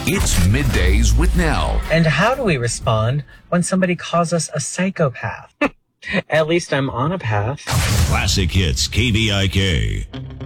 It's Middays with Nell. And how do we respond when somebody calls us a psychopath? At least I'm on a path. Classic Hits KBIK.